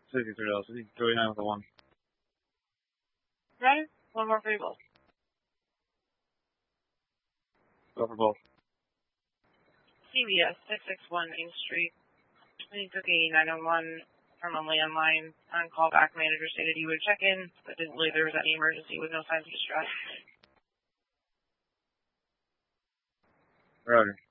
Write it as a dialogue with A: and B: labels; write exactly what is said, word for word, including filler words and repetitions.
A: sixty-three dollars. thirty-nine with a one.
B: Right? One more for you both.
A: Go for both.
B: C V S, six sixty-one Main Street. He took a nine one one from a landline. On callback, manager stated he would check in, but didn't believe there was any emergency with no signs of distress.
A: Roger.